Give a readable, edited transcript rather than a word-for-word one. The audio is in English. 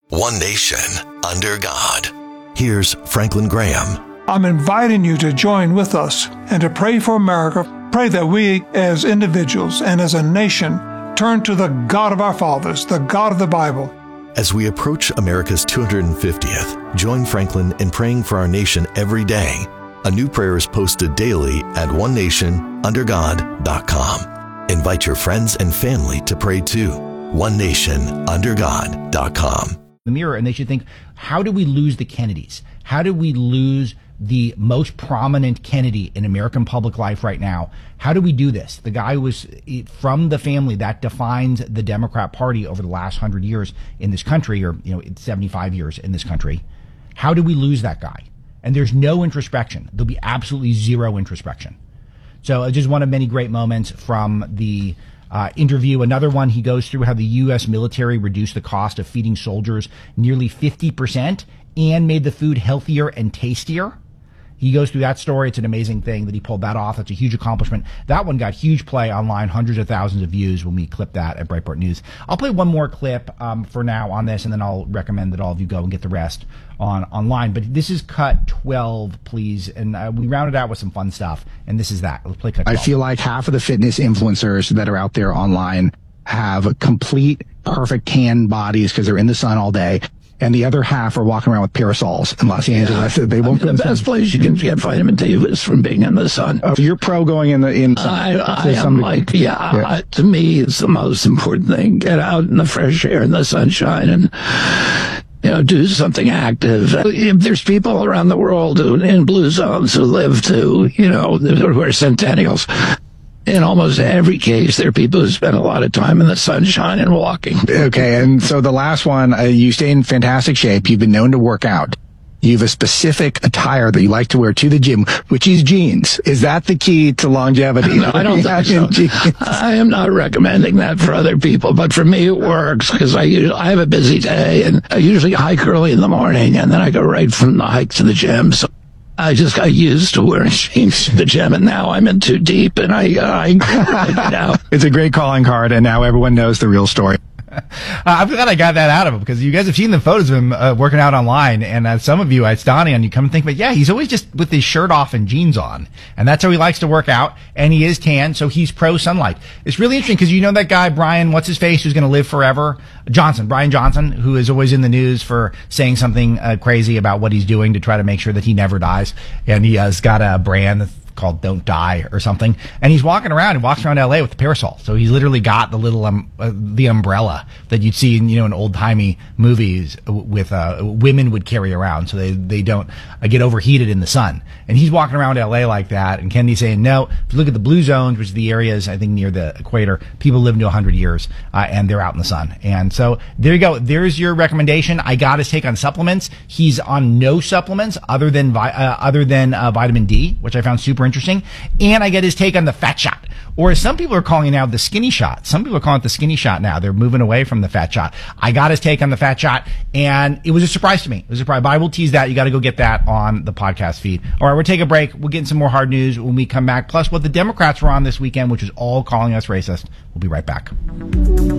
One nation under God. Here's Franklin Graham. I'm inviting you to join with us and to pray for America. Pray that we as individuals and as a nation turn to the God of our fathers, the God of the Bible. As we approach America's 250th, join Franklin in praying for our nation every day. A new prayer is posted daily at onenationundergod.com. Invite your friends and family to pray too. onenationundergod.com. The mirror, and they should think, how do we lose the Kennedys? How do we lose the most prominent Kennedy in American public life right now? How do we do this? The guy who was from the family that defines the Democrat Party over the last 100 years in this country, or 75 years in this country. How do we lose that guy? And there's no introspection. There'll be absolutely zero introspection. So just one of many great moments from the interview. Another one, he goes through how the U.S. military reduced the cost of feeding soldiers nearly 50% and made the food healthier and tastier. He goes through that story. It's an amazing thing that he pulled that off. That's a huge accomplishment. That one got huge play online, hundreds of thousands of views when we clipped that at Breitbart News. I'll play one more clip for now on this, and then I'll recommend that all of you go and get the rest online. But this is cut 12, please. And we rounded out with some fun stuff. And this is that. Let's play cut 12. I feel like half of the fitness influencers that are out there online have complete, perfect tan bodies because they're in the sun all day. And the other half are walking around with parasols in Los Angeles. They won't. The best place you can get vitamin D is from being in the sun. So you're pro going in the sun. I am like, to me, it's the most important thing. Get out in the fresh air and the sunshine and, do something active. If there's people around the world in blue zones who live to, who are centennials. In almost every case, there are people who spend a lot of time in the sunshine and walking. Okay, and so the last one, you stay in fantastic shape. You've been known to work out. You have a specific attire that you like to wear to the gym, which is jeans. Is that the key to longevity? No, I don't think so. I am not recommending that for other people, but for me it works because I have a busy day and I usually hike early in the morning and then I go right from the hike to the gym. So I just got used to wearing jeans to the gym, and now I'm in too deep, and I get out. It's a great calling card, and now everyone knows the real story. I'm glad I got that out of him because you guys have seen the photos of him working out online, and some of you, it's dawning on you, come and think, but yeah, he's always just with his shirt off and jeans on, and that's how he likes to work out, and he is tan, so he's pro sunlight. It's really interesting because that guy, Brian, what's his face, who's going to live forever? Brian Johnson, who is always in the news for saying something crazy about what he's doing to try to make sure that he never dies, and he has got a brand that's called Don't Die or something, and he's walking around LA with the parasol. So he's literally got the little the umbrella that you'd see in old-timey movies with women would carry around so they don't get overheated in the sun. And he's walking around LA like that, and Kennedy's saying, no, if you look at the blue zones, which are the areas I think near the equator, people live to 100 years and they're out in the sun. And so there you go. There's your recommendation. I got his take on supplements. He's on no supplements other than vitamin D, which I found super interesting, and I get his take on the fat shot, or as some people are calling it now, the skinny shot. Some people are calling it the skinny shot now. They're moving away from the fat shot. I got his take on the fat shot, and it was a surprise to me. It was a surprise, but I will tease that. You got to go get that on the podcast feed. All right, we'll take a break. We'll get into some more hard news when we come back, plus what the Democrats were on this weekend, which is all calling us racist. We'll be right back.